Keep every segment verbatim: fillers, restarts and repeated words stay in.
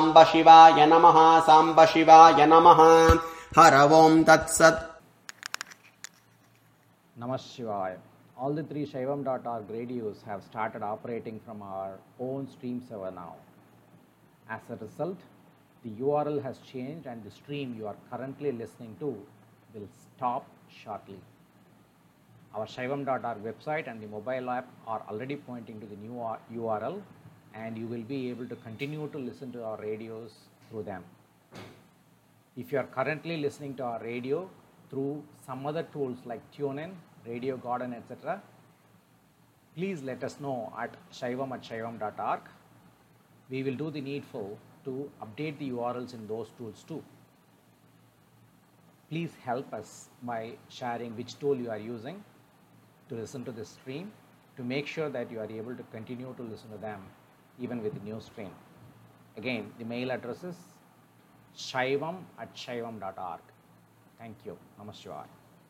Samba Shivaya Namaha, Samba Shivaya Namaha. Hara Om Tat Sat. Namah Shivaya. All the three Shaivam dot org radios have started operating from our own stream server now. As a result, the U R L has changed and the stream you are currently listening to will stop shortly. Our Shaivam dot org website and the mobile app are already pointing to the new U R L, and you will be able to continue to listen to our radios through them. If you are currently listening to our radio through some other tools like TuneIn, Radio Garden, et cetera, please let us know at shaivam at shaivam dot org. We will do the needful to update the U R Ls in those tools too. Please help us by sharing which tool you are using to listen to this stream, to make sure that you are able to continue to listen to them even with the new stream. Again, the mail address is shaivam at shaivam dot org. Thank you. Namah Shivaya.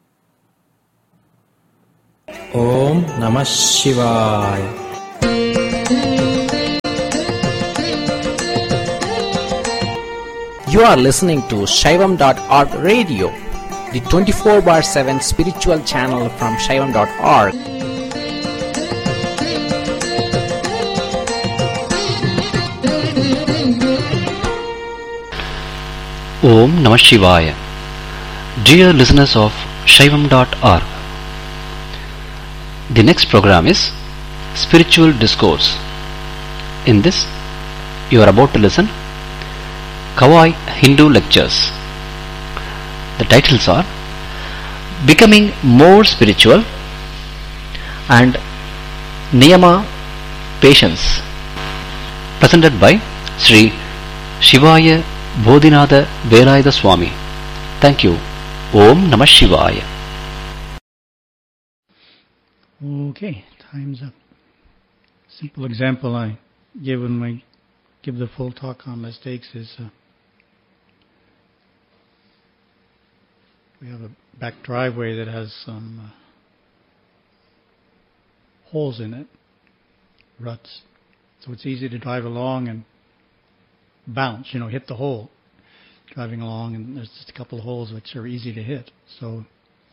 Om Namah Shivaya. You are listening to Shaivam dot org radio, the twenty-four bar seven spiritual channel from Shaivam dot org. Om Namah Shivaya. Dear listeners of Shaivam dot org, the next program is Spiritual Discourse. In this, you are about to listen Kawai Hindu Lectures. The titles are Becoming More Spiritual and Niyama Patience, presented by Sri Shivaya Bodhinatha Verayatha Swami. Thank you. Om Namah Shivaya. Okay, time's up. Simple example I give when I give the full talk on mistakes is uh, we have a back driveway that has some uh, holes in it, ruts. So it's easy to drive along and bounce, you know, hit the hole. Driving along, and there's just a couple of holes which are easy to hit. So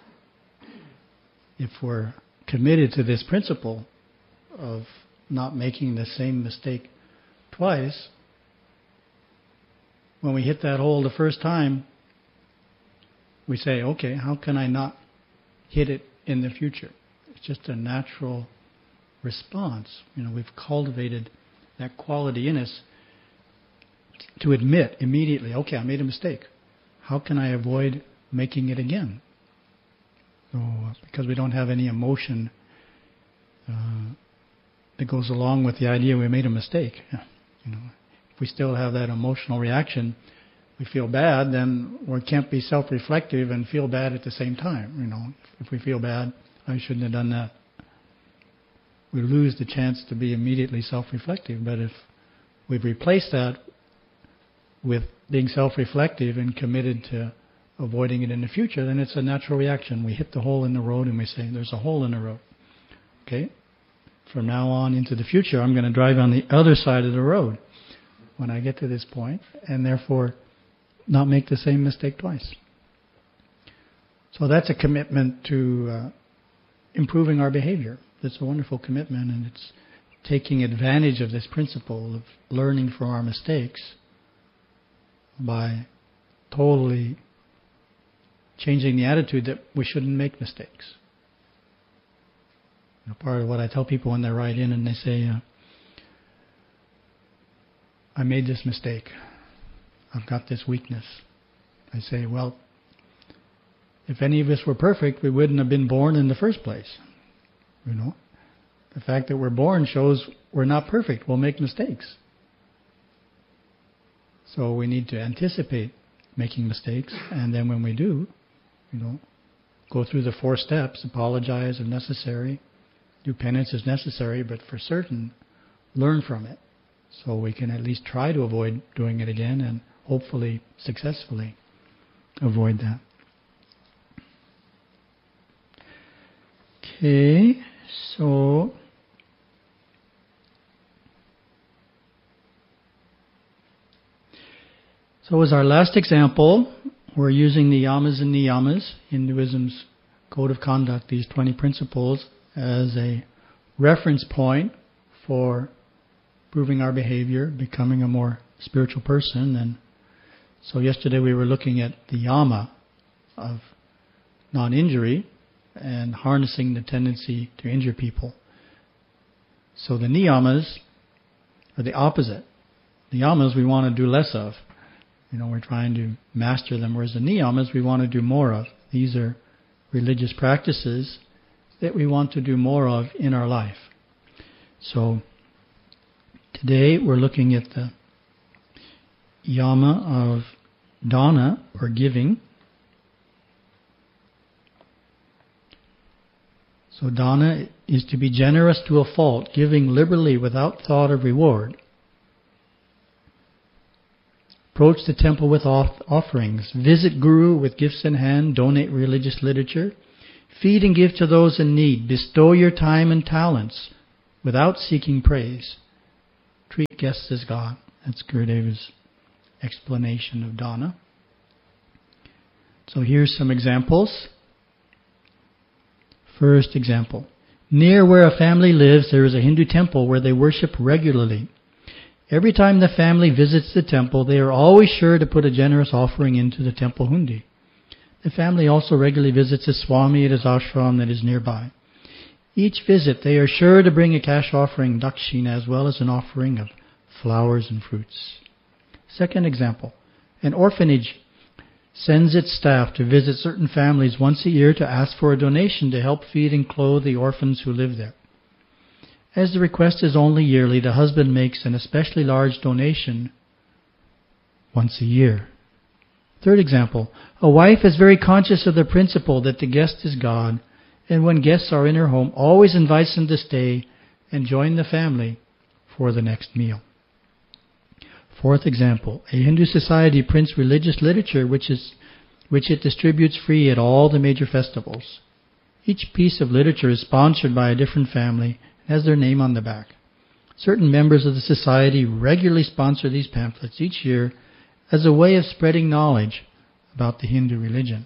if we're committed to this principle of not making the same mistake twice, when we hit that hole the first time, we say, okay, how can I not hit it in the future? It's just a natural response. You know, we've cultivated that quality in us to admit immediately, okay, I made a mistake. How can I avoid making it again? So, because we don't have any emotion uh, that goes along with the idea we made a mistake. You know, if we still have that emotional reaction, we feel bad, then we can't be self-reflective and feel bad at the same time. You know, if we feel bad, I shouldn't have done that. We lose the chance to be immediately self-reflective. But if we've replaced that with being self-reflective and committed to avoiding it in the future, then it's a natural reaction. We hit the hole in the road and we say, there's a hole in the road. Okay? From now on into the future, I'm going to drive on the other side of the road when I get to this point, and therefore not make the same mistake twice. So that's a commitment to uh, improving our behavior. That's a wonderful commitment, and it's taking advantage of this principle of learning from our mistakes by totally changing the attitude that we shouldn't make mistakes. You know, part of what I tell people when they write in and they say, uh, I made this mistake. I've got this weakness. I say, well, if any of us were perfect, we wouldn't have been born in the first place. You know, the fact that we're born shows we're not perfect. We'll make mistakes. So we need to anticipate making mistakes, and then when we do, you know, go through the four steps, apologize if necessary, do penance as necessary, but for certain, learn from it. So we can at least try to avoid doing it again and hopefully successfully avoid that. Okay, so So as our last example, we're using the yamas and niyamas, Hinduism's code of conduct, these twenty principles, as a reference point for improving our behavior, becoming a more spiritual person. And so yesterday we were looking at the yama of non-injury and harnessing the tendency to injure people. So the niyamas are the opposite. The yamas we want to do less of. You know, we're trying to master them, whereas the niyamas we want to do more of. These are religious practices that we want to do more of in our life. So today we're looking at the yama of dana, or giving. So dana is to be generous to a fault, giving liberally without thought of reward. Approach the temple with offerings. Visit Guru with gifts in hand. Donate religious literature. Feed and give to those in need. Bestow your time and talents without seeking praise. Treat guests as God. That's Gurudeva's explanation of dana. So here's some examples. First example. Near where a family lives, there is a Hindu temple where they worship regularly. Every time the family visits the temple, they are always sure to put a generous offering into the temple hundi. The family also regularly visits a Swami at his ashram that is nearby. Each visit, they are sure to bring a cash offering, dakshina, as well as an offering of flowers and fruits. Second example. An orphanage sends its staff to visit certain families once a year to ask for a donation to help feed and clothe the orphans who live there. As the request is only yearly, the husband makes an especially large donation once a year. Third example. A wife is very conscious of the principle that the guest is God, and when guests are in her home, always invites them to stay and join the family for the next meal. Fourth example. A Hindu society prints religious literature which is which it distributes free at all the major festivals. Each piece of literature is sponsored by a different family and has their name on the back. Certain members of the society regularly sponsor these pamphlets each year as a way of spreading knowledge about the Hindu religion.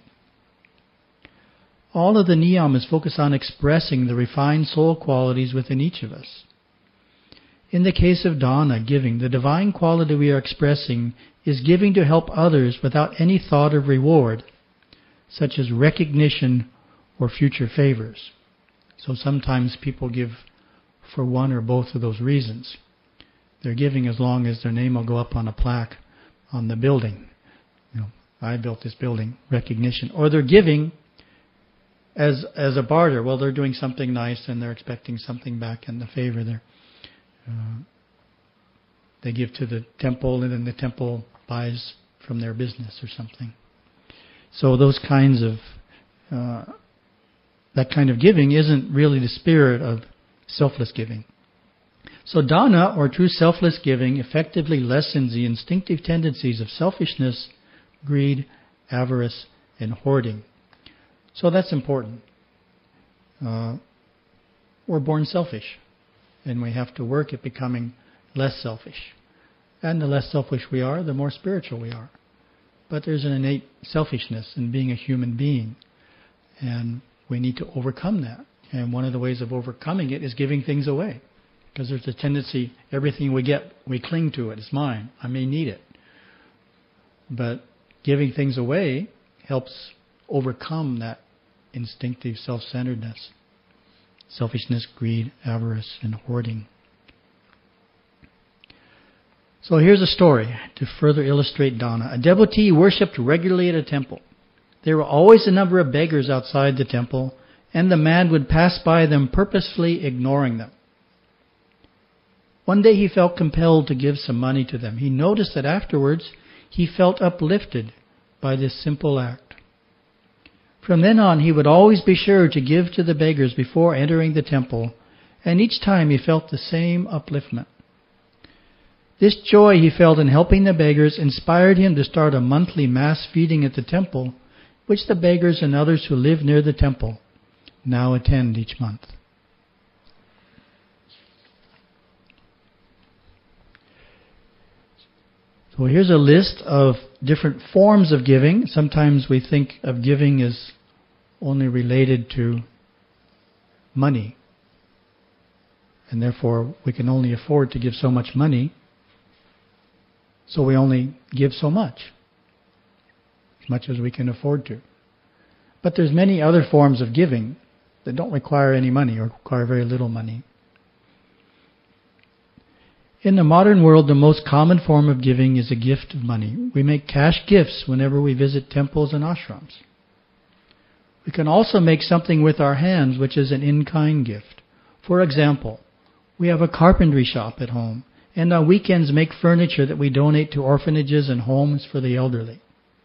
All of the niyamas focus on expressing the refined soul qualities within each of us. In the case of dana, giving, the divine quality we are expressing is giving to help others without any thought of reward, such as recognition or future favors. So sometimes people give for one or both of those reasons. They're giving as long as their name will go up on a plaque on the building. You know, I built this building, recognition. Or they're giving as as a barter. Well, they're doing something nice and they're expecting something back in the favor there. Uh, they give to the temple and then the temple buys from their business or something. So those kinds of, uh, that kind of giving isn't really the spirit of selfless giving. So dana, or true selfless giving, effectively lessens the instinctive tendencies of selfishness, greed, avarice, and hoarding. So that's important. Uh, we're born selfish. And we have to work at becoming less selfish. And the less selfish we are, the more spiritual we are. But there's an innate selfishness in being a human being. And we need to overcome that. And one of the ways of overcoming it is giving things away. Because there's a tendency, everything we get, we cling to it. It's mine. I may need it. But giving things away helps overcome that instinctive self-centeredness. Selfishness, greed, avarice, and hoarding. So here's a story to further illustrate dana. A devotee worshipped regularly at a temple. There were always a number of beggars outside the temple, and the man would pass by them purposefully ignoring them. One day he felt compelled to give some money to them. He noticed that afterwards he felt uplifted by this simple act. From then on, he would always be sure to give to the beggars before entering the temple, and each time he felt the same upliftment. This joy he felt in helping the beggars inspired him to start a monthly mass feeding at the temple, which the beggars and others who live near the temple now attend each month. So here's a list of different forms of giving. Sometimes we think of giving as only related to money, and therefore we can only afford to give so much money, so we only give so much, as much as we can afford to. But there's many other forms of giving that don't require any money or require very little money. In the modern world, the most common form of giving is a gift of money. We make cash gifts whenever we visit temples and ashrams. We can also make something with our hands, which is an in-kind gift. For example, we have a carpentry shop at home, and on weekends make furniture that we donate to orphanages and homes for the elderly.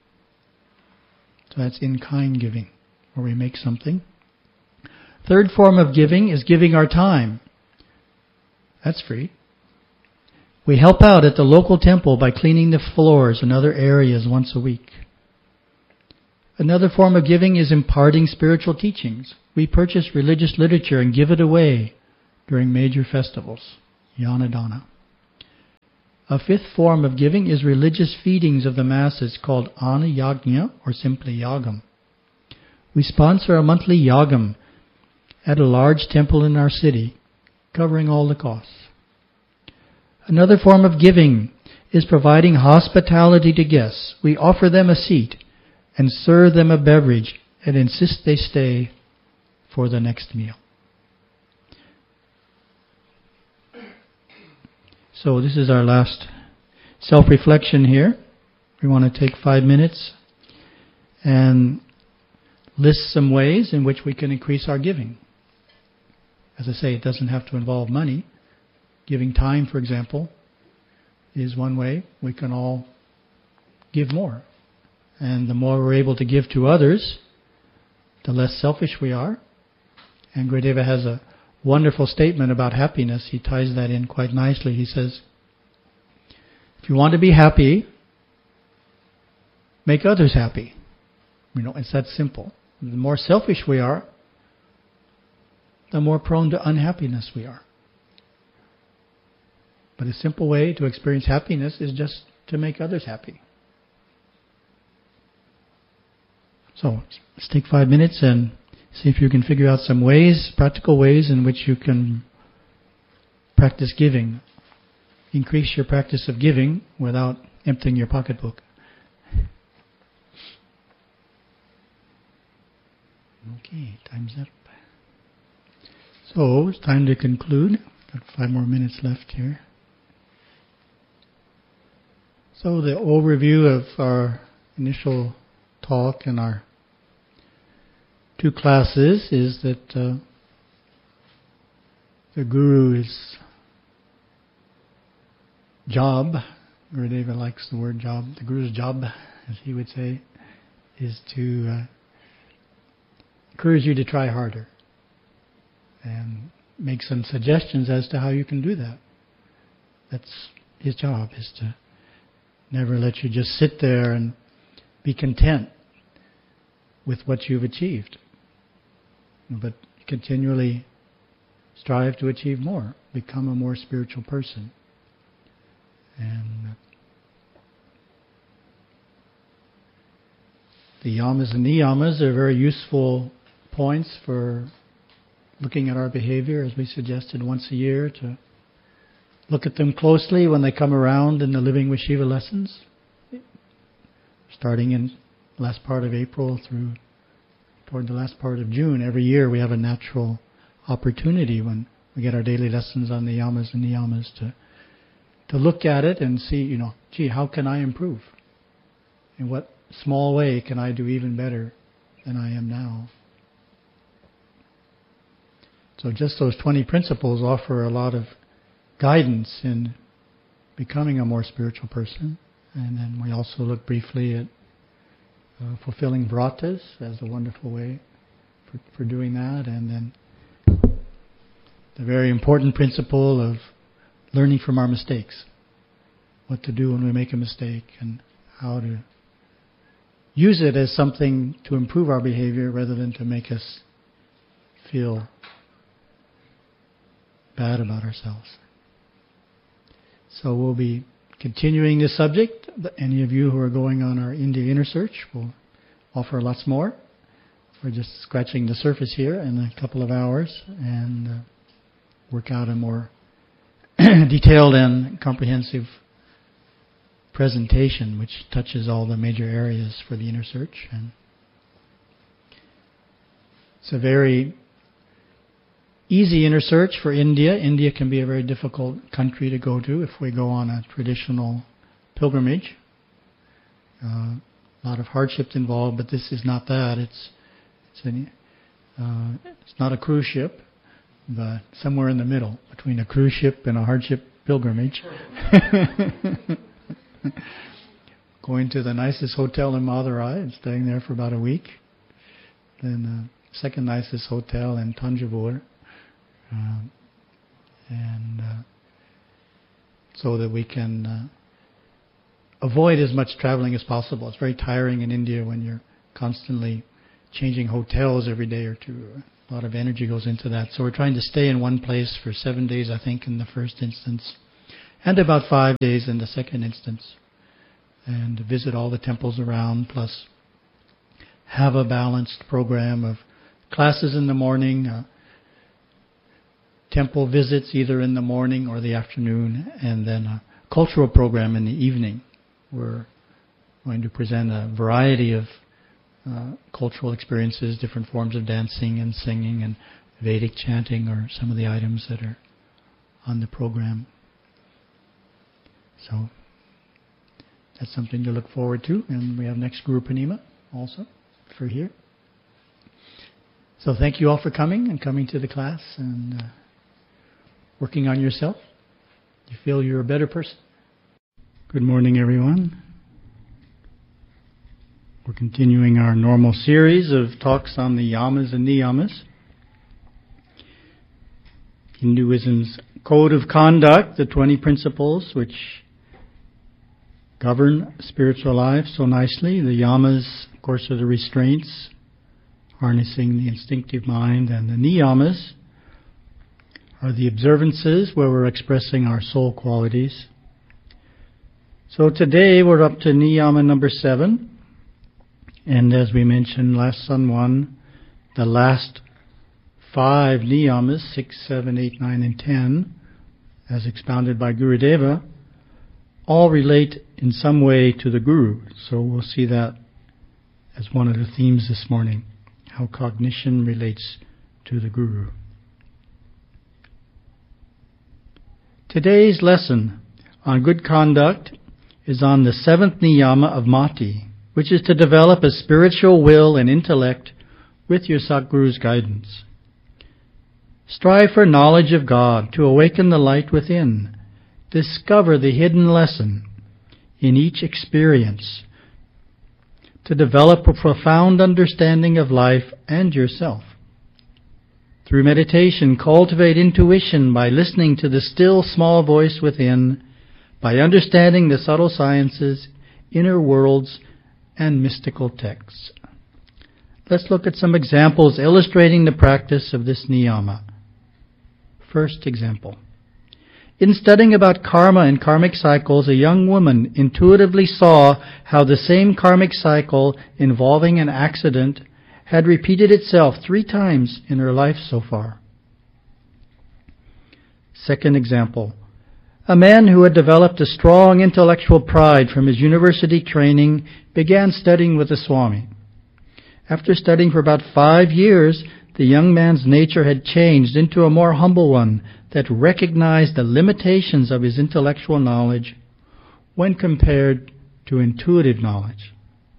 So that's in-kind giving, where we make something. Third form of giving is giving our time. That's free. We help out at the local temple by cleaning the floors and other areas once a week. Another form of giving is imparting spiritual teachings. We purchase religious literature and give it away during major festivals, Yanadana. A fifth form of giving is religious feedings of the masses called Anna Yagna, or simply Yagam. We sponsor a monthly Yagam at a large temple in our city, covering all the costs. Another form of giving is providing hospitality to guests. We offer them a seat and serve them a beverage and insist they stay for the next meal. So this is our last self-reflection here. We want to take five minutes and list some ways in which we can increase our giving. As I say, it doesn't have to involve money. Giving time, for example, is one way. We can all give more. And the more we're able to give to others, the less selfish we are. And Gurudeva has a wonderful statement about happiness. He ties that in quite nicely. He says, if you want to be happy, make others happy. You know, it's that simple. The more selfish we are, the more prone to unhappiness we are. But a simple way to experience happiness is just to make others happy. So, let's take five minutes and see if you can figure out some ways, practical ways in which you can practice giving. Increase your practice of giving without emptying your pocketbook. Okay, time's up. So, it's time to conclude. Got five more minutes left here. So the overview of our initial talk and our two classes is that uh, the Guru's job, Gurudeva likes the word job, the Guru's job, as he would say, is to uh, encourage you to try harder and make some suggestions as to how you can do that. That's his job, is to never let you just sit there and be content with what you've achieved, but continually strive to achieve more, become a more spiritual person. And the yamas and niyamas are very useful points for looking at our behavior, as we suggested once a year, to look at them closely when they come around in the Living with Shiva lessons, starting in the last part of April through toward the last part of June. Every year we have a natural opportunity when we get our daily lessons on the yamas and niyamas to to look at it and see, you know, gee, how can I improve? In what small way can I do even better than I am now? So just those twenty principles offer a lot of guidance in becoming a more spiritual person. And then we also look briefly at uh, fulfilling vratas as a wonderful way for, for doing that. And then the very important principle of learning from our mistakes. What to do when we make a mistake and how to use it as something to improve our behavior rather than to make us feel bad about ourselves. So we'll be continuing this subject, any of you who are going on our India Inner Search will offer lots more. We're just scratching the surface here in a couple of hours and uh, work out a more detailed and comprehensive presentation which touches all the major areas for the Inner Search. And it's a very easy inner search for India. India can be a very difficult country to go to if we go on a traditional pilgrimage. Uh, a lot of hardships involved, but this is not that. It's it's, an, uh, it's not a cruise ship, but somewhere in the middle between a cruise ship and a hardship pilgrimage. Going to the nicest hotel in Madurai and staying there for about a week. Then the second nicest hotel in Tanjavur. Uh, and uh, so that we can uh, avoid as much traveling as possible. It's very tiring in India when you're constantly changing hotels every day or two. A lot of energy goes into that. So we're trying to stay in one place for seven days, I think, in the first instance, and about five days in the second instance, and visit all the temples around, plus have a balanced program of classes in the morning, uh, temple visits either in the morning or the afternoon, and then a cultural program in the evening. We're going to present a variety of uh, cultural experiences, different forms of dancing and singing and Vedic chanting are some of the items that are on the program. So that's something to look forward to. And we have next Guru Purnima also for here. So thank you all for coming and coming to the class and uh, working on yourself. You feel you're a better person. Good morning, everyone. We're continuing our normal series of talks on the yamas and niyamas. Hinduism's code of conduct, the twenty principles which govern spiritual life so nicely. The yamas, of course, are the restraints, harnessing the instinctive mind, and the niyamas are the observances where we're expressing our soul qualities. So today we're up to niyama number seven, and as we mentioned last Sun one, the last five niyamas, six, seven, eight, nine, and ten, as expounded by Gurudeva, all relate in some way to the Guru. So we'll see that as one of the themes this morning, how cognition relates to the Guru. Today's lesson on good conduct is on the seventh niyama of Mati, which is to develop a spiritual will and intellect with your Satguru's guidance. Strive for knowledge of God to awaken the light within. Discover the hidden lesson in each experience to develop a profound understanding of life and yourself. Through meditation, cultivate intuition by listening to the still small voice within, by understanding the subtle sciences, inner worlds, and mystical texts. Let's look at some examples illustrating the practice of this niyama. First example. In studying about karma and karmic cycles, a young woman intuitively saw how the same karmic cycle involving an accident had repeated itself three times in her life so far. Second example. A man who had developed a strong intellectual pride from his university training began studying with a Swami. After studying for about five years, the young man's nature had changed into a more humble one that recognized the limitations of his intellectual knowledge when compared to intuitive knowledge.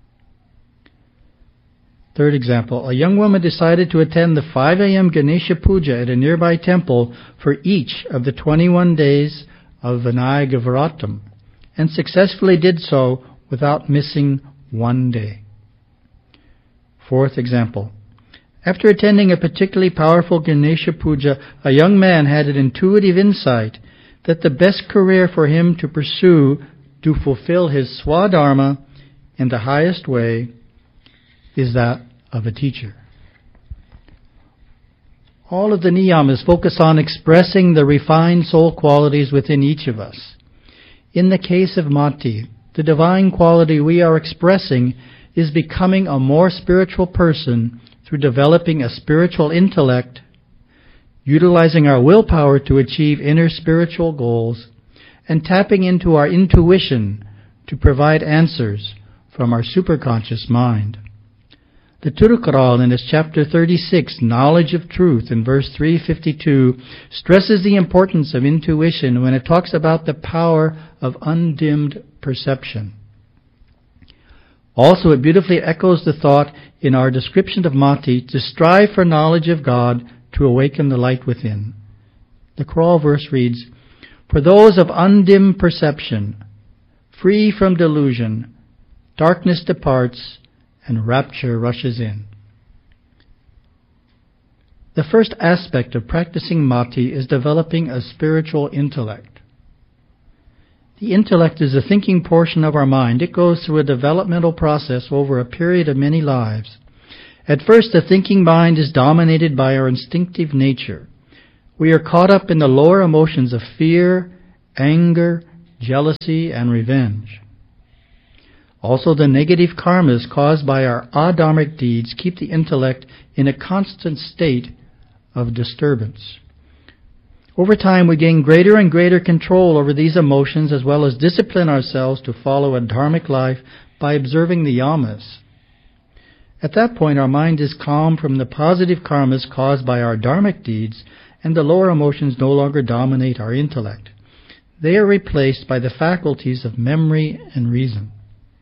Third example, a young woman decided to attend the five a.m. Ganesha Puja at a nearby temple for each of the twenty-one days of Vinayaka Vratam, and successfully did so without missing one day. Fourth example, after attending a particularly powerful Ganesha Puja, a young man had an intuitive insight that the best career for him to pursue to fulfill his swadharma in the highest way is that of a teacher. All of the niyamas focus on expressing the refined soul qualities within each of us. In the case of Mati, the divine quality we are expressing is becoming a more spiritual person through developing a spiritual intellect, utilizing our willpower to achieve inner spiritual goals, and tapping into our intuition to provide answers from our superconscious mind. The Turukkural in its chapter thirty-six, Knowledge of Truth, in verse three fifty-two, stresses the importance of intuition when it talks about the power of undimmed perception. Also, it beautifully echoes the thought in our description of Mati to strive for knowledge of God to awaken the light within. The Kural verse reads, "For those of undimmed perception, free from delusion, darkness departs and rapture rushes in." The first aspect of practicing Mati is developing a spiritual intellect. The intellect is the thinking portion of our mind. It goes through a developmental process over a period of many lives. At first, the thinking mind is dominated by our instinctive nature. We are caught up in the lower emotions of fear, anger, jealousy, and revenge. Also, the negative karmas caused by our adharmic deeds keep the intellect in a constant state of disturbance. Over time, we gain greater and greater control over these emotions as well as discipline ourselves to follow a dharmic life by observing the yamas. At that point, our mind is calm from the positive karmas caused by our dharmic deeds, and the lower emotions no longer dominate our intellect. They are replaced by the faculties of memory and reason.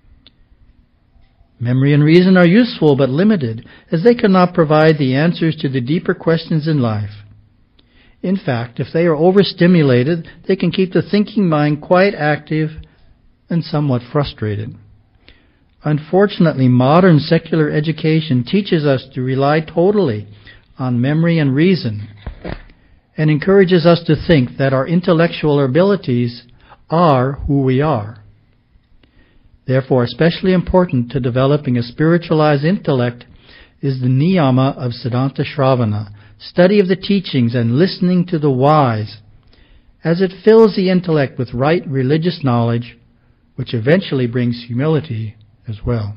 Memory and reason are useful but limited, as they cannot provide the answers to the deeper questions in life. In fact, if they are overstimulated, they can keep the thinking mind quite active and somewhat frustrated. Unfortunately, modern secular education teaches us to rely totally on memory and reason and encourages us to think that our intellectual abilities are who we are. Therefore, especially important to developing a spiritualized intellect is the niyama of Siddhanta Shravana, study of the teachings and listening to the wise, as it fills the intellect with right religious knowledge, which eventually brings humility as well.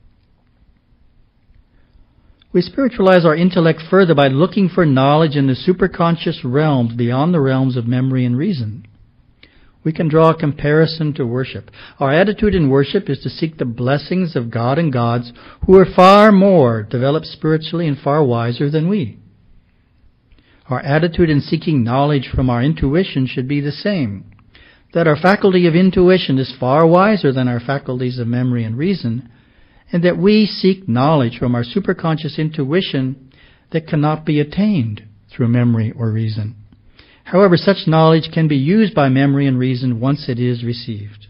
We spiritualize our intellect further by looking for knowledge in the superconscious realms beyond the realms of memory and reason. We can draw a comparison to worship. Our attitude in worship is to seek the blessings of God and gods who are far more developed spiritually and far wiser than we. Our attitude in seeking knowledge from our intuition should be the same, that our faculty of intuition is far wiser than our faculties of memory and reason, and that we seek knowledge from our superconscious intuition that cannot be attained through memory or reason. However, such knowledge can be used by memory and reason once it is received.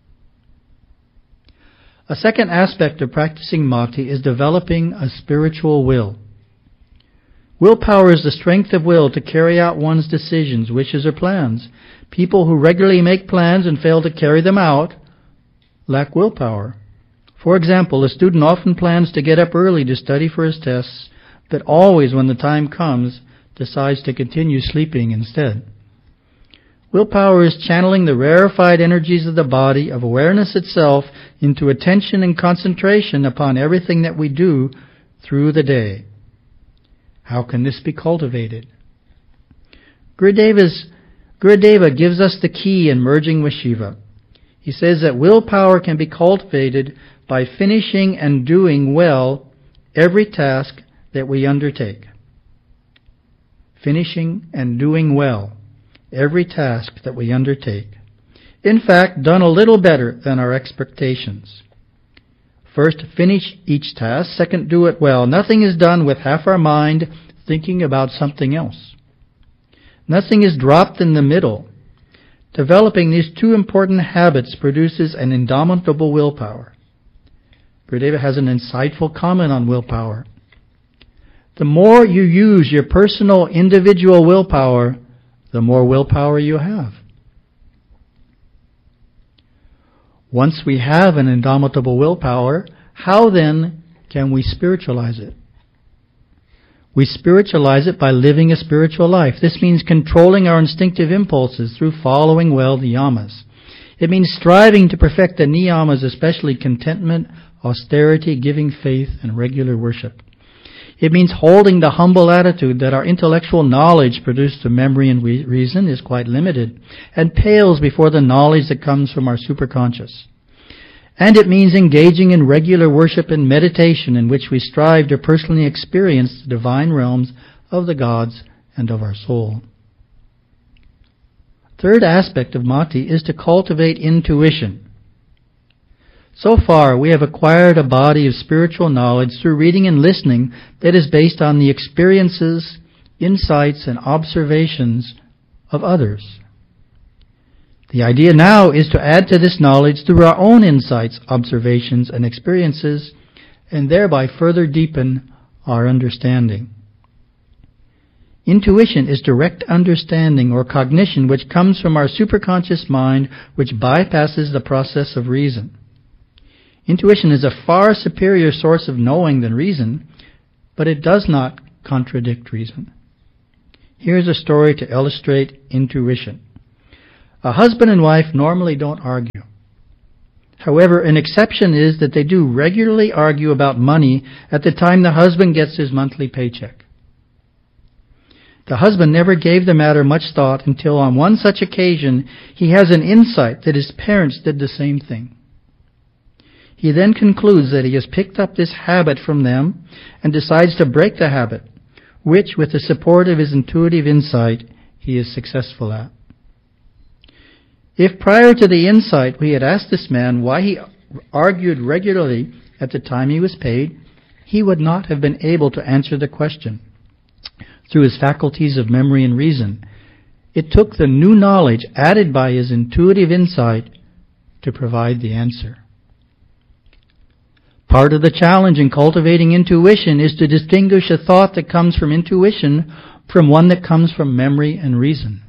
A second aspect of practicing Mati is developing a spiritual will. Willpower is the strength of will to carry out one's decisions, wishes, or plans. People who regularly make plans and fail to carry them out lack willpower. For example, a student often plans to get up early to study for his tests, but always when the time comes, decides to continue sleeping instead. Willpower is channeling the rarefied energies of the body, of awareness itself, into attention and concentration upon everything that we do through the day. How can this be cultivated? Gurudeva's, Gurudeva gives us the key in merging with Shiva. He says that willpower can be cultivated by finishing and doing well every task that we undertake. Finishing and doing well every task that we undertake. In fact, done a little better than our expectations. First, finish each task. Second, do it well. Nothing is done with half our mind thinking about something else. Nothing is dropped in the middle. Developing these two important habits produces an indomitable willpower. Gurudeva has an insightful comment on willpower. The more you use your personal, individual willpower, the more willpower you have. Once we have an indomitable willpower, how then can we spiritualize it? We spiritualize it by living a spiritual life. This means controlling our instinctive impulses through following well the yamas. It means striving to perfect the niyamas, especially contentment, austerity, giving faith, and regular worship. It means holding the humble attitude that our intellectual knowledge produced through memory and re- reason is quite limited and pales before the knowledge that comes from our superconscious. And it means engaging in regular worship and meditation in which we strive to personally experience the divine realms of the gods and of our soul. Third aspect of Mati is to cultivate intuition. So far, we have acquired a body of spiritual knowledge through reading and listening that is based on the experiences, insights, and observations of others. The idea now is to add to this knowledge through our own insights, observations, and experiences, and thereby further deepen our understanding. Intuition is direct understanding or cognition which comes from our superconscious mind, which bypasses the process of reason. Intuition is a far superior source of knowing than reason, but it does not contradict reason. Here's a story to illustrate intuition. A husband and wife normally don't argue. However, an exception is that they do regularly argue about money at the time the husband gets his monthly paycheck. The husband never gave the matter much thought until on one such occasion he has an insight that his parents did the same thing. He then concludes that he has picked up this habit from them and decides to break the habit, which, with the support of his intuitive insight, he is successful at. If prior to the insight we had asked this man why he argued regularly at the time he was paid, he would not have been able to answer the question. Through his faculties of memory and reason, it took the new knowledge added by his intuitive insight to provide the answer. Part of the challenge in cultivating intuition is to distinguish a thought that comes from intuition from one that comes from memory and reason.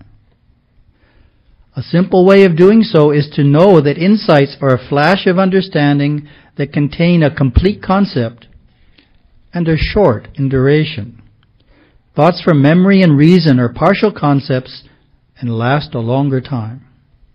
A simple way of doing so is to know that insights are a flash of understanding that contain a complete concept and are short in duration. Thoughts from memory and reason are partial concepts and last a longer time.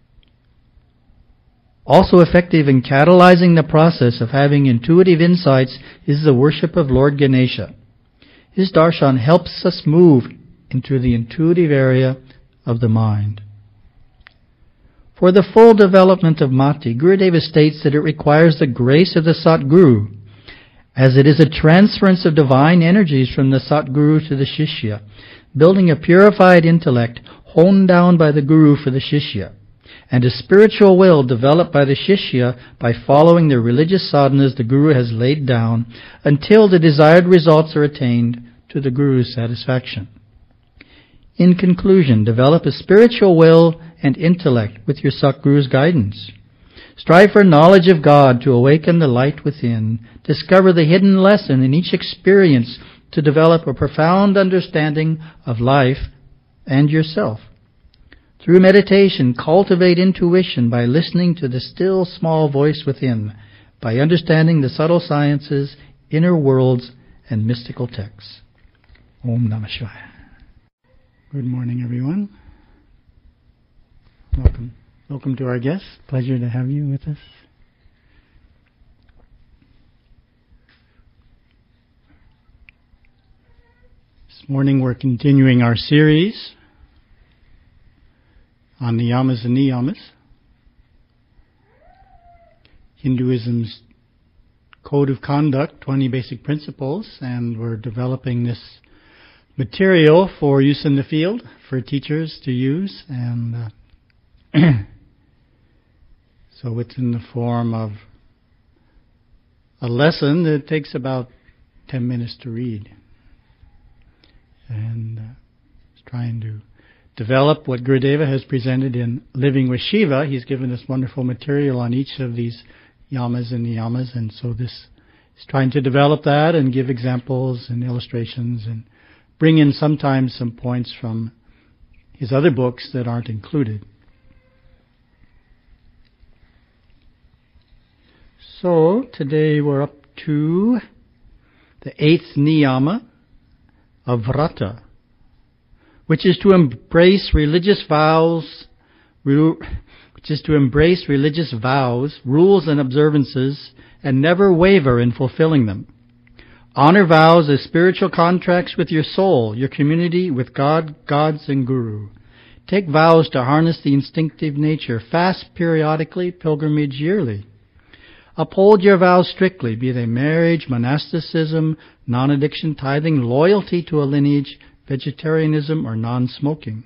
Also effective in catalyzing the process of having intuitive insights is the worship of Lord Ganesha. His darshan helps us move into the intuitive area of the mind. For the full development of Mati, Gurudeva states that it requires the grace of the Satguru, as it is a transference of divine energies from the Satguru to the Shishya, building a purified intellect honed down by the Guru for the Shishya, and a spiritual will developed by the Shishya by following the religious sadhanas the Guru has laid down until the desired results are attained to the Guru's satisfaction. In conclusion, develop a spiritual will and intellect with your Satguru's guidance. Strive for knowledge of God to awaken the light within. Discover the hidden lesson in each experience to develop a profound understanding of life and yourself. Through meditation, cultivate intuition by listening to the still small voice within, by understanding the subtle sciences, inner worlds, and mystical texts. Om Namah Shivaya. Good morning, everyone. Welcome. Welcome to our guests. Pleasure to have you with us. This morning we're continuing our series on the yamas and niyamas, Hinduism's code of conduct, twenty basic principles, and we're developing this material for use in the field, for teachers to use, and uh, so it's in the form of a lesson that takes about ten minutes to read. And uh, it's trying to develop what Gurudeva has presented in Living with Shiva. He's given us wonderful material on each of these yamas and niyamas, and so this is trying to develop that and give examples and illustrations and bring in sometimes some points from his other books that aren't included. So, today we're up to the eighth niyama of Vrata, which is to embrace religious vows, which which is to embrace religious vows, rules, and observances, and never waver in fulfilling them. Honor vows as spiritual contracts with your soul, your community, with God, gods, and Guru. Take vows to harness the instinctive nature. Fast periodically, pilgrimage yearly. Uphold your vows strictly, be they marriage, monasticism, non-addiction, tithing, loyalty to a lineage, vegetarianism, or non-smoking.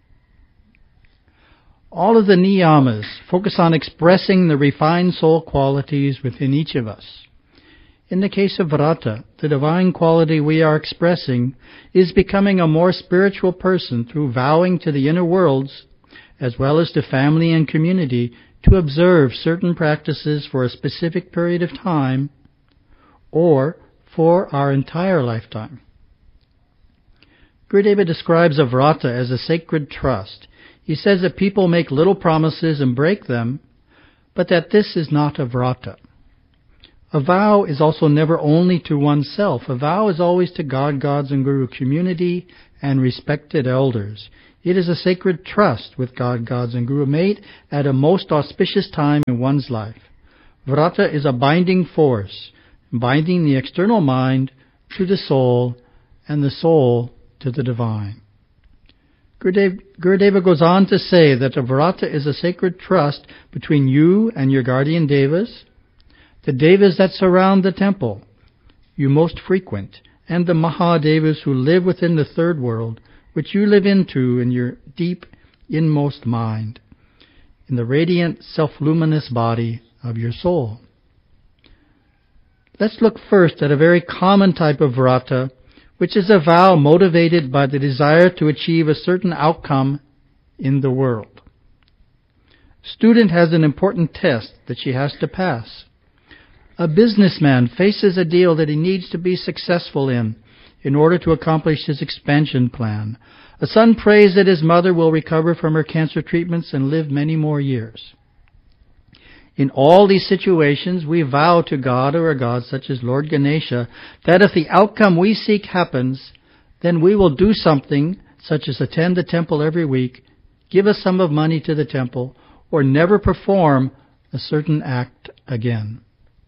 All of the niyamas focus on expressing the refined soul qualities within each of us. In the case of vrata, the divine quality we are expressing is becoming a more spiritual person through vowing to the inner worlds, as well as to family and community, to observe certain practices for a specific period of time or for our entire lifetime. Gurudeva describes a vrata as a sacred trust. He says that people make little promises and break them, but that this is not a vrata. A vow is also never only to oneself. A vow is always to God, gods, and Guru community and respected elders. It is a sacred trust with God, gods, and Guru made at a most auspicious time in one's life. Vrata is a binding force, binding the external mind to the soul and the soul to the divine. Gurudeva, Gurudeva goes on to say that a vrata is a sacred trust between you and your guardian devas, the devas that surround the temple, you most frequent, and the Mahadevas who live within the third world, which you live into in your deep inmost mind, in the radiant self-luminous body of your soul. Let's look first at a very common type of vrata, which is a vow motivated by the desire to achieve a certain outcome in the world. Student has an important test that she has to pass. A businessman faces a deal that he needs to be successful in in order to accomplish his expansion plan. A son prays that his mother will recover from her cancer treatments and live many more years. In all these situations, we vow to God or a god such as Lord Ganesha that if the outcome we seek happens, then we will do something such as attend the temple every week, give a sum of money to the temple, or never perform a certain act again.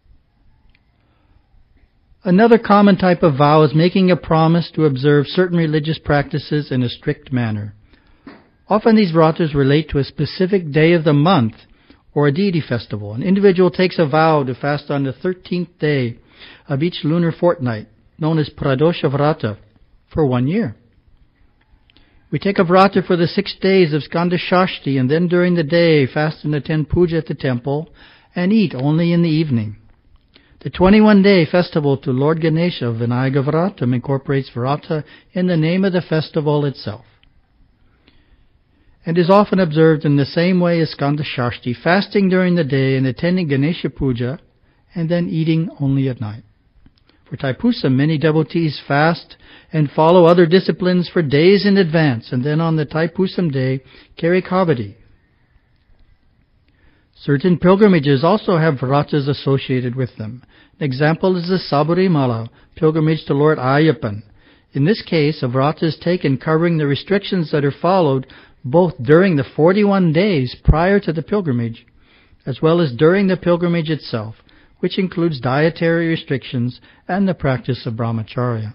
Another common type of vow is making a promise to observe certain religious practices in a strict manner. Often these vratas relate to a specific day of the month or a deity festival. An individual takes a vow to fast on the thirteenth day of each lunar fortnight, known as Pradosha Vrata, for one year. We take a vrata for the six days of Skanda Shashti, and then during the day fast and attend puja at the temple and eat only in the evening. The twenty-one day festival to Lord Ganesha of Vinayaka Vratam incorporates vrata in the name of the festival itself, and is often observed in the same way as Skanda Shashti, fasting during the day and attending Ganesha Puja, and then eating only at night. For Taipusam, many devotees fast and follow other disciplines for days in advance, and then on the Taipusam day carry kavadi. Certain pilgrimages also have vratas associated with them. An example is the Sabarimala pilgrimage to Lord Ayyappan. In this case, a vrata is taken covering the restrictions that are followed both during the forty-one days prior to the pilgrimage, as well as during the pilgrimage itself, which includes dietary restrictions and the practice of brahmacharya.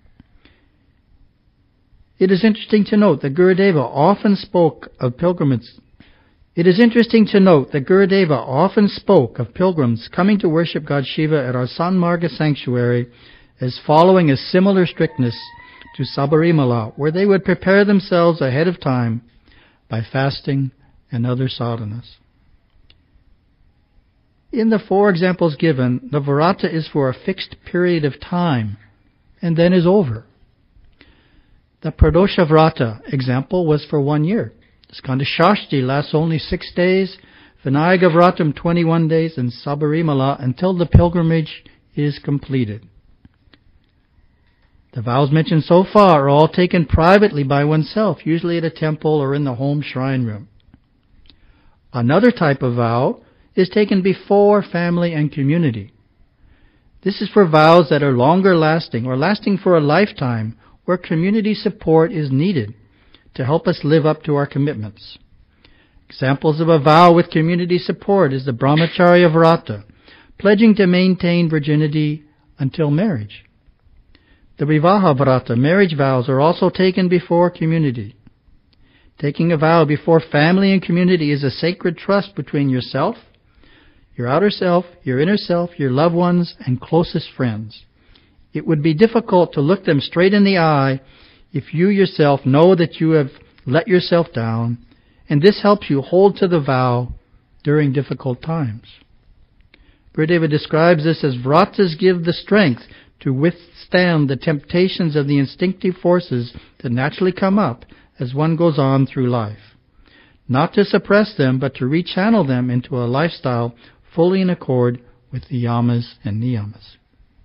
It is interesting to note that Gurudeva often spoke of pilgrims. It is interesting to note that Gurudeva often spoke of pilgrims coming to worship God Shiva at our Sanmarga sanctuary as following a similar strictness to Sabarimala, where they would prepare themselves ahead of time by fasting and other sadhanas. In the four examples given, the vrata is for a fixed period of time and then is over. The Pradosha Vrata example was for one year. Skanda Shashti lasts only six days, Vinayaka Vratam twenty-one days, and Sabarimala until the pilgrimage is completed. The vows mentioned so far are all taken privately by oneself, usually at a temple or in the home shrine room. Another type of vow is taken before family and community. This is for vows that are longer lasting or lasting for a lifetime, where community support is needed to help us live up to our commitments. Examples of a vow with community support is the Brahmacharya Vrata, pledging to maintain virginity until marriage. The Vivaha Vrata, marriage vows, are also taken before community. Taking a vow before family and community is a sacred trust between yourself, your outer self, your inner self, your loved ones, and closest friends. It would be difficult to look them straight in the eye if you yourself know that you have let yourself down, and this helps you hold to the vow during difficult times. Gurudeva describes this as vratas give the strength to withstand the temptations of the instinctive forces that naturally come up as one goes on through life. Not to suppress them, but to rechannel them into a lifestyle fully in accord with the yamas and niyamas.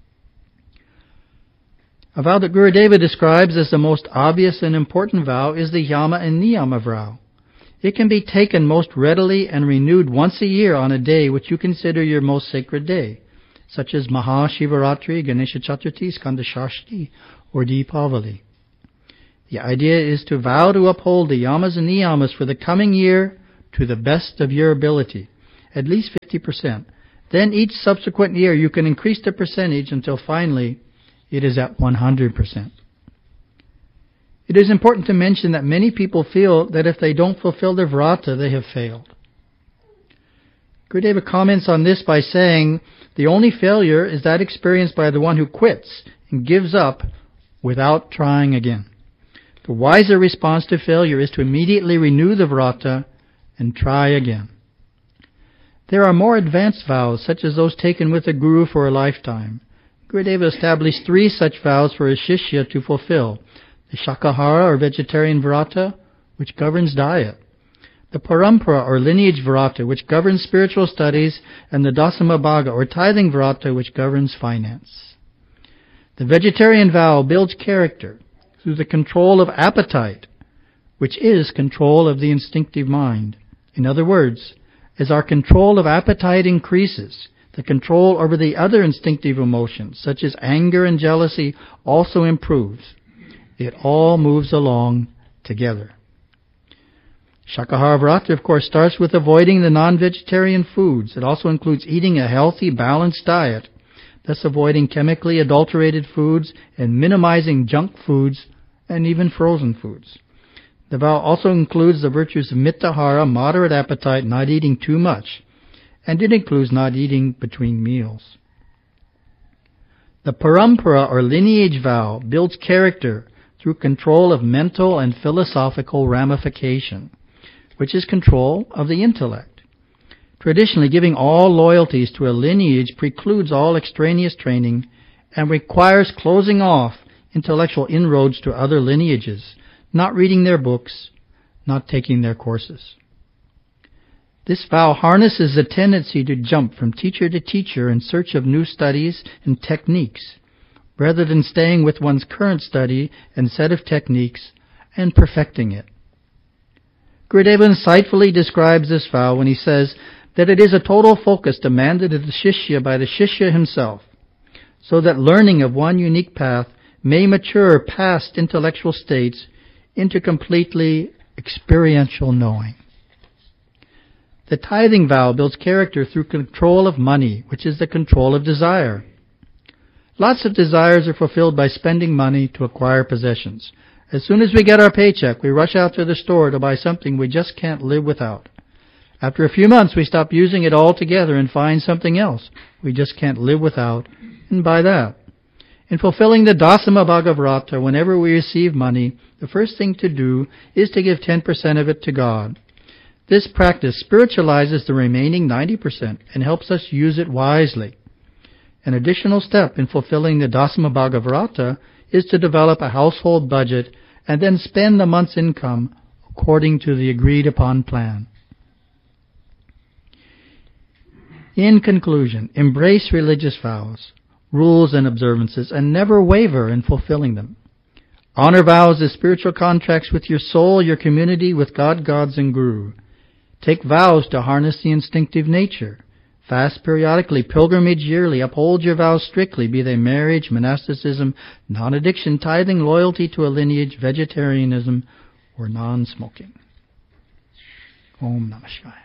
A vow that Gurudeva describes as the most obvious and important vow is the yama and niyama vow. It can be taken most readily and renewed once a year on a day which you consider your most sacred day, such as Maha Shivaratri, Ganesha Chaturthi, Skanda Shashti, or Deepavali. The idea is to vow to uphold the yamas and niyamas for the coming year to the best of your ability, at least fifty percent. Then each subsequent year you can increase the percentage until finally it is at one hundred percent. It is important to mention that many people feel that if they don't fulfill their vrata, they have failed. Gurudeva comments on this by saying, the only failure is that experienced by the one who quits and gives up without trying again. The wiser response to failure is to immediately renew the vrata and try again. There are more advanced vows, such as those taken with a guru for a lifetime. Gurudeva established three such vows for his shishya to fulfill: the Shakahara or vegetarian vrata, which governs diet; the Parampara or lineage vrata, which governs spiritual studies; and the Dasamabhaga or tithing vrata, which governs finance. The vegetarian vow builds character through the control of appetite, which is control of the instinctive mind. In other words, as our control of appetite increases, the control over the other instinctive emotions, such as anger and jealousy, also improves. It all moves along together. Shakahara Vrata, of course, starts with avoiding the non-vegetarian foods. It also includes eating a healthy, balanced diet, thus avoiding chemically adulterated foods and minimizing junk foods and even frozen foods. The vow also includes the virtues of mittahara, moderate appetite, not eating too much, and it includes not eating between meals. The Parampara or lineage vow builds character through control of mental and philosophical ramification, which is control of the intellect. Traditionally, giving all loyalties to a lineage precludes all extraneous training and requires closing off intellectual inroads to other lineages, not reading their books, not taking their courses. This vow harnesses the tendency to jump from teacher to teacher in search of new studies and techniques, rather than staying with one's current study and set of techniques and perfecting it. Gurudeva insightfully describes this vow when he says that it is a total focus demanded of the shishya by the shishya himself, so that learning of one unique path may mature past intellectual states into completely experiential knowing. The tithing vow builds character through control of money, which is the control of desire. Lots of desires are fulfilled by spending money to acquire possessions. As soon as we get our paycheck, we rush out to the store to buy something we just can't live without. After a few months, we stop using it altogether and find something else we just can't live without and buy that. In fulfilling the Dasamabhaga Vrata, whenever we receive money, the first thing to do is to give ten percent of it to God. This practice spiritualizes the remaining ninety percent and helps us use it wisely. An additional step in fulfilling the Dasamabhaga Vrata is to develop a household budget and then spend the month's income according to the agreed-upon plan. In conclusion, embrace religious vows, rules and observances, and never waver in fulfilling them. Honor vows as spiritual contracts with your soul, your community, with God, gods, and Guru. Take vows to harness the instinctive nature. Fast periodically, pilgrimage yearly, uphold your vows strictly, be they marriage, monasticism, non-addiction, tithing, loyalty to a lineage, vegetarianism, or non-smoking. Om Namah Shivaya.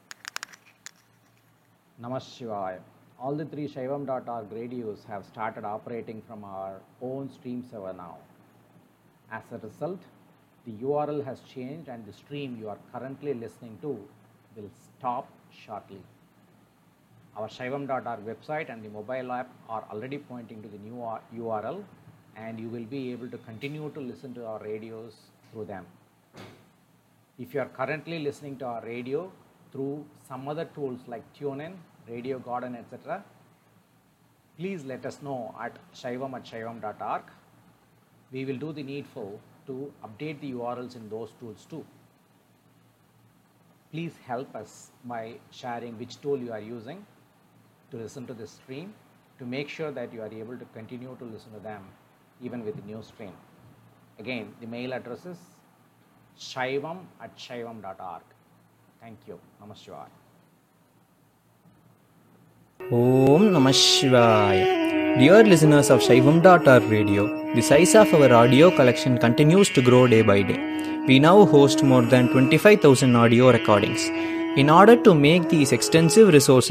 Namah Shivaya. All the three Shaivam dot org radios have started operating from our own stream server now. As a result, the U R L has changed and the stream you are currently listening to will stop shortly. Our Shaivam dot org website and the mobile app are already pointing to the new U R L, and you will be able to continue to listen to our radios through them. If you are currently listening to our radio through some other tools like TuneIn, Radio Garden, et cetera, please let us know at shaivam at shaivam dot org. We will do the needful to update the U R Ls in those tools too. Please help us by sharing which tool you are using to listen to this stream, to make sure that you are able to continue to listen to them even with the new stream. Again, the mail address is shaivam at shaivam dot org. Thank you. Namah Shivaya. Om Namah Shivaya. Dear listeners of Shaivam dot org radio, the size of our audio collection continues to grow day by day. We now host more than twenty-five thousand audio recordings. In order to make these extensive resources